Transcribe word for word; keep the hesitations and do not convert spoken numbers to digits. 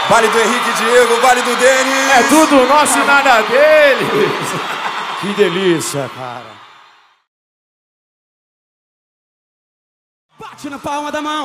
Vale do Henrique Diego, vale do Denis. É tudo nosso e nada deles. Que delícia, cara. Bate na palma da mão.